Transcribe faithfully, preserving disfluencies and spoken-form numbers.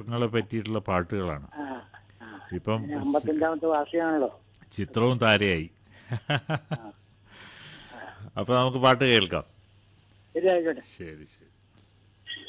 ചിത്രങ്ങളെ പറ്റിയിട്ടുള്ള പാട്ടുകളാണ്. ആ ആ ഇപ്പം പിന്നെ അമ്പത്തഞ്ചാമത്തെ വാർഷികമാണല്ലോ. ചിത്രവും താരയായി. ആ അപ്പൊ നമുക്ക് പാട്ട് കേൾക്കാം. ശരി, ആയിക്കോട്ടെ. ശരി ശരി.